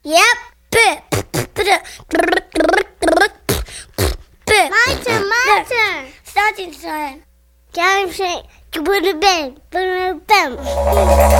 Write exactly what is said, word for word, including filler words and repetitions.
Yep. My turn, my turn. Starting turn. Game, shake, put a bend, put a bend.